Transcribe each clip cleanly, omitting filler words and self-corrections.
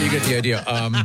You get the idea.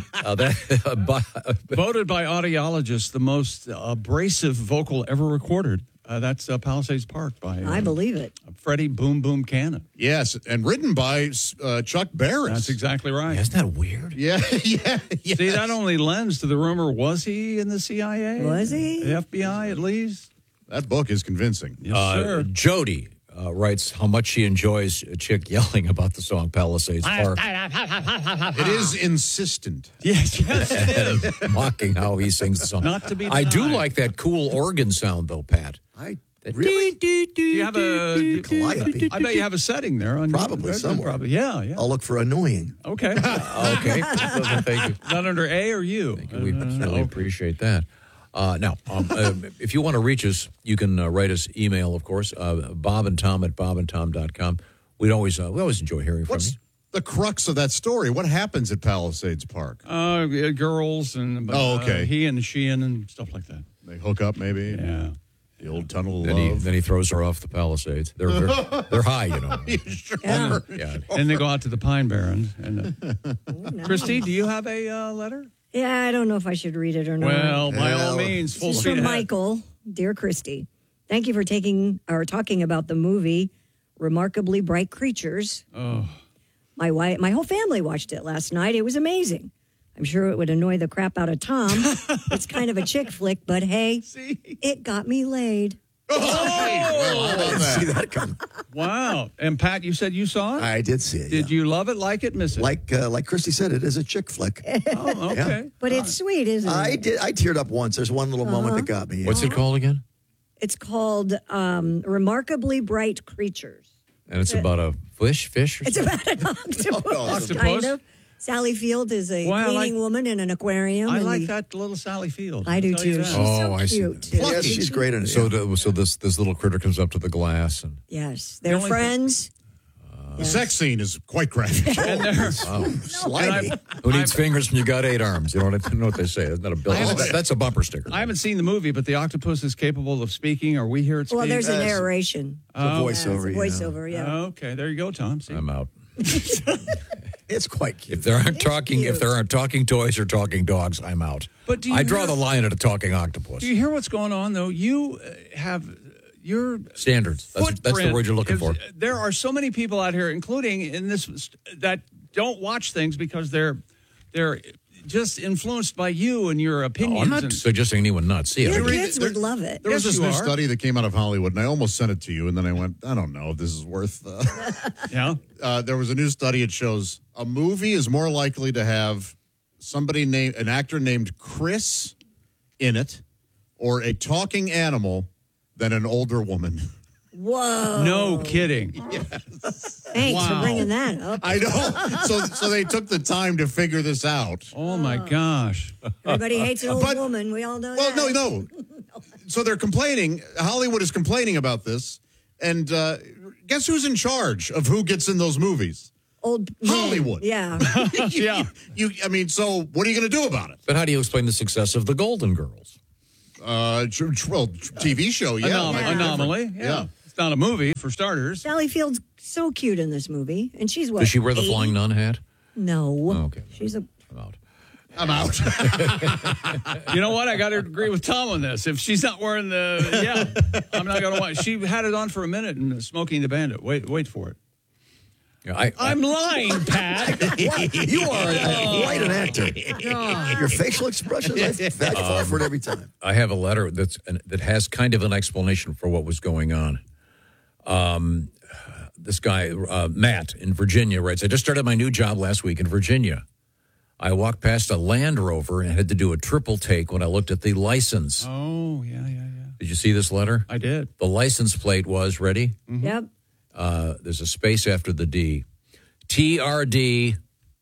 Voted by audiologists the most abrasive vocal ever recorded. That's Palisades Park by I believe it. Freddie Boom Boom Cannon. Yes, and written by Chuck Barris. That's exactly right. Isn't that weird? Yeah, yeah. Yes. See, that only lends to the rumor, was he in the CIA? Was he? The FBI, at least? That book is convincing. Yes, sir. Jody writes how much she enjoys a chick yelling about the song Palisades Park. It is insistent. Yes, it is. Mocking how he sings the song. Not to be I do denied. like that cool organ sound, though, Pat. Really? Do you have a... Calliope. I bet you have a setting there. On Probably somewhere. Probably. Yeah. I'll look for annoying. Okay. Okay. Thank you. Not under A or U? We really appreciate that. Now, if you want to reach us, you can write us email, of course, Bob and Tom at bobandtom.com. We always enjoy hearing What's from the crux of that story? What happens at Palisades Park? Girls and okay. He and she and stuff like that. They hook up, maybe? Yeah. The old tunnel of you. love. Then he throws her off the Palisades. They're high, you know. Yeah. Yeah. And they go out to the Pine Barrens. And No. Christy, do you have a letter? Yeah, I don't know if I should read it or not. Well, by all means, full This is speed from ahead. Michael. Dear Christy, thank you for talking about the movie Remarkably Bright Creatures. Oh. My whole family watched it last night. It was amazing. I'm sure it would annoy the crap out of Tom. It's kind of a chick flick, but hey, it got me laid. See that come. Wow. And Pat, you said you saw it? I did see it. Did you love it, like it, miss it? Like Christy said, it is a chick flick. Oh, okay. But it's sweet, isn't it? I teared up once. There's one little moment that got me. What's it called again? It's called Remarkably Bright Creatures. And it's about a fish? Or It's something? about an octopus, Octopus? kind of. Sally Field is a Well, I cleaning like- woman in an aquarium. I and like that little Sally Field. I do I'll tell you too. that. She's so I see cute. that. Too. Yeah, she's great in it. So, yeah. so this little critter comes up to the glass and Yes, they're only friends. The sex scene is quite graphic. And there, Slimy. who needs fingers when you got 8 arms? You know what they say? That's not a bill. That's a bumper sticker. I haven't seen the movie, but the octopus is capable of speaking, or we hear it speak. Well, there's a narration. It's a voiceover. It's a voiceover, yeah. Okay, there you go, Tom. See? I'm out. It's quite cute. If there aren't talking toys or talking dogs, I'm out. But do you I draw hear- the line at a talking octopus. Do you hear what's going on, though? You have your Standards. That's the footprint word you're looking for. There are so many people out here, including in this, that don't watch things because they're just influenced by you and your opinions. I'm not suggesting anyone not see it. Your I mean, kids would love it. There was Yes, this you new are. study that came out of Hollywood, and I almost sent it to you, and then I went, I don't know if this is worth... Yeah. There was a new study. It shows a movie is more likely to have an actor named Chris in it, or a talking animal than an older woman. Whoa. No kidding. Thanks for bringing that up. I know. So they took the time to figure this out. Oh, my gosh. Everybody hates an old But- woman. We all know Well, that. no. So they're complaining. Hollywood is complaining about this. And guess who's in charge of who gets in those movies? Old men. Hollywood. Yeah. Yeah. So what are you going to do about it? But how do you explain the success of the Golden Girls? TV show, yeah. Anomaly. Yeah. Yeah. It's not a movie, for starters. Sally Field's so cute in this movie. And she's what? Does she wear the 80? flying nun hat? No. Oh, okay. She's a... I'm out. I'm out. You know what? I got to agree with Tom on this. If she's not wearing I'm not going to watch. She had it on for a minute in Smoking the Bandit. Wait for it. Yeah, I'm lying, Pat. You are quite an actor. Your facial expressions, I fall for it every time. I have a letter that has kind of an explanation for what was going on. This guy, Matt, in Virginia, writes, I just started my new job last week in Virginia. I walked past a Land Rover and had to do a triple take when I looked at the license. Oh, yeah. Did you see this letter? I did. The license plate was, ready? Yep. There's a space after the D. TRD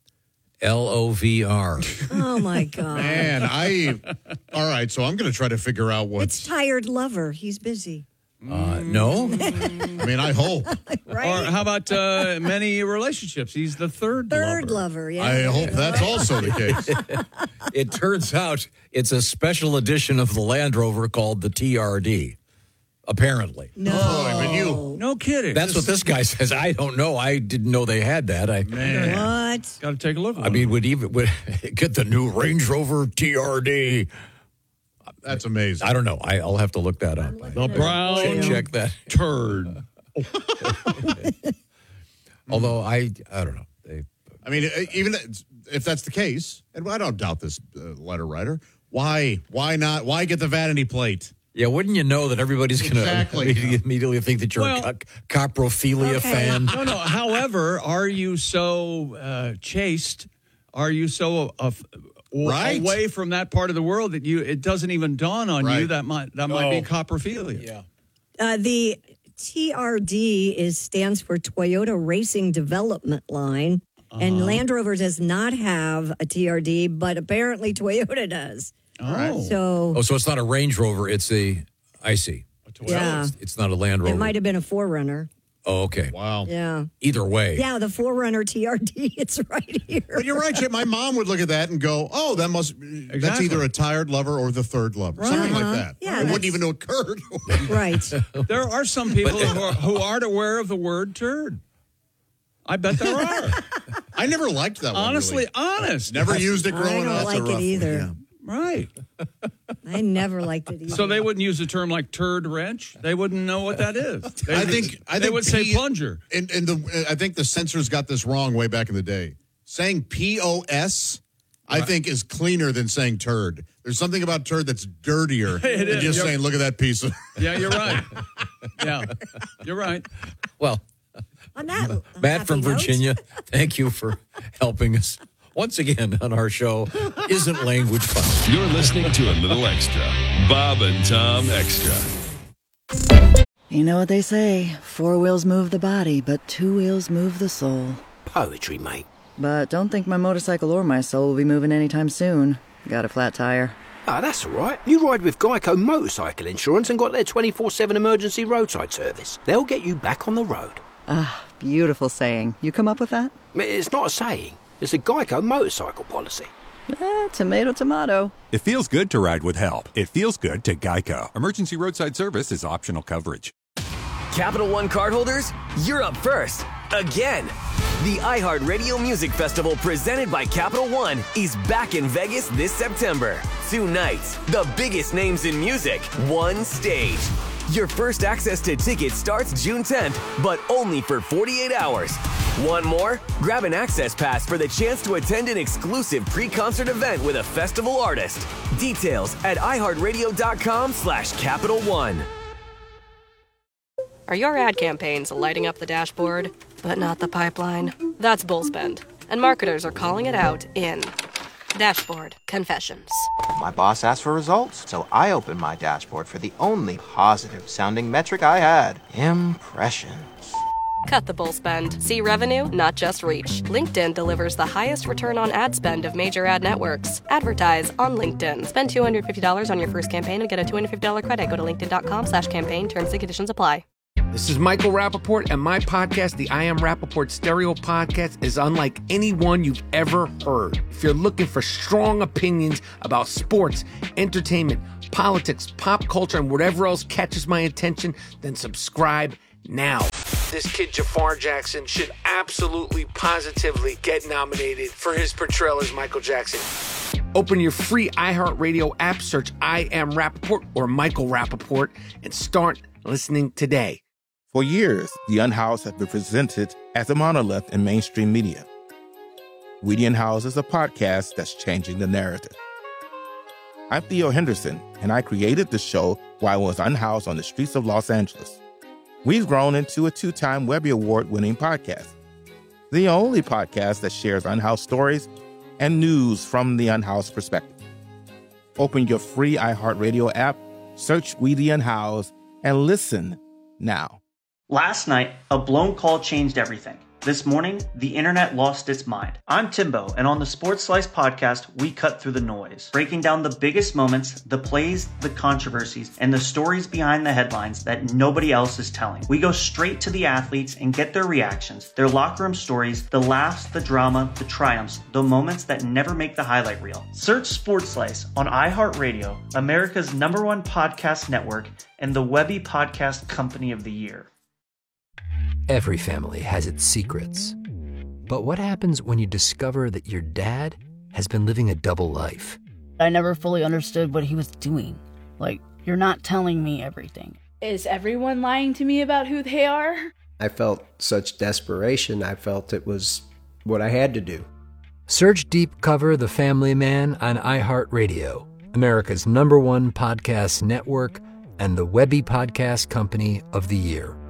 LOVR. Oh, my God. Man, all right, so I'm going to try to figure out It's what's, Tired Lover. He's busy. No? I hope. Right? Or how about many relationships? He's the third lover, yeah. I hope that's also the case. It turns out it's a special edition of the Land Rover called the TRD. apparently. No. No kidding. That's what this guy says. I don't know. I didn't know they had that. What? Got to take a look. I mean, would get the new Range Rover TRD. That's amazing. I don't know. I'll have to look that up. the brown Check that. turd. Although I don't know. I mean, even if that's the case, and I don't doubt this letter writer, why not? Why get the vanity plate? Yeah, wouldn't you know that everybody's going to Exactly. immediately think that you're a coprophilia fan? No. However, are you so chaste? Are you so Right. away from that part of the world that it doesn't even dawn on you that might be coprophilia? Yeah. The TRD stands for Toyota Racing Development Line, and Land Rover does not have a TRD, but apparently Toyota does. Oh. So it's not a Range Rover. It's I see. yeah, It's not a Land Rover. it might have been a 4Runner. Oh, okay. Wow. Yeah, Either way. yeah, the 4Runner TRD. It's right here. But you're right, Chip. My mom would look at that and go, "Oh, that's either a tired lover or the third lover, something like that." Yeah, it wouldn't even know occurred. Right. There are some people who aren't aware of the word turd. I bet there are. I never liked that one. Honestly, really. honest. Never used it I growing don't up. like it either. Right. I never liked it either. So they wouldn't use a term like turd wrench. They wouldn't know what that is. I think they would say plunger. And I think the censors got this wrong way back in the day. Saying POS, I think, is cleaner than saying turd. There's something about turd that's dirtier than just saying, "Look at that piece of." Yeah, you're right. Yeah, you're right. Well, On that Matt from happy note, Virginia, thank you for helping us once again on our show. Isn't language fun? You're listening to a little extra. Bob and Tom Extra. You know what they say, 4 wheels move the body, but 2 wheels move the soul. Poetry, mate. But don't think my motorcycle or my soul will be moving anytime soon. Got a flat tire. Ah, that's all right. You ride with Geico Motorcycle Insurance and got their 24/7 emergency roadside service. They'll get you back on the road. Ah, beautiful saying. You come up with that? It's not a saying. It's a Geico motorcycle policy. Tomato, tomato. It feels good to ride with help. It feels good to Geico. Emergency roadside service is optional coverage. Capital One cardholders, you're up first. Again. The iHeartRadio Music Festival presented by Capital One is back in Vegas this September. 2 nights, the biggest names in music, one stage. Your first access to tickets starts June 10th, but only for 48 hours. Want more? Grab an access pass for the chance to attend an exclusive pre-concert event with a festival artist. Details at iHeartRadio.com/Capital One. Are your ad campaigns lighting up the dashboard, but not the pipeline? That's Bullspend, and marketers are calling it out in Dashboard Confessions. My boss asked for results, so I opened my dashboard for the only positive-sounding metric I had, impressions. Cut the bull spend. See revenue, not just reach. LinkedIn delivers the highest return on ad spend of major ad networks. Advertise on LinkedIn. Spend $250 on your first campaign and get a $250 credit. Go to linkedin.com/campaign. Terms and conditions apply. This is Michael Rappaport, and my podcast, the I Am Rappaport Stereo Podcast, is unlike any one you've ever heard. If you're looking for strong opinions about sports, entertainment, politics, pop culture, and whatever else catches my attention, then subscribe now. This kid Jafar Jackson should absolutely, positively get nominated for his portrayal as Michael Jackson. Open your free iHeartRadio app, search I Am Rappaport or Michael Rappaport, and start listening today. For years, The Unhoused has been presented as a monolith in mainstream media. We the Unhoused is a podcast that's changing the narrative. I'm Theo Henderson, and I created the show while I was unhoused on the streets of Los Angeles. We've grown into a 2-time Webby Award-winning podcast, the only podcast that shares unhoused stories and news from the unhoused perspective. Open your free iHeartRadio app, search We the Unhoused, and listen now. Last night, a blown call changed everything. This morning, the internet lost its mind. I'm Timbo, and on the Sports Slice podcast, we cut through the noise, breaking down the biggest moments, the plays, the controversies, and the stories behind the headlines that nobody else is telling. We go straight to the athletes and get their reactions, their locker room stories, the laughs, the drama, the triumphs, the moments that never make the highlight reel. Search Sports Slice on iHeartRadio, America's #1 podcast network, and the Webby Podcast Company of the Year. Every family has its secrets. But what happens when you discover that your dad has been living a double life? I never fully understood what he was doing. Like, you're not telling me everything. Is everyone lying to me about who they are? I felt such desperation. I felt it was what I had to do. Search Deep Cover The Family Man on iHeartRadio, America's #1 podcast network, and the Webby Podcast Company of the Year.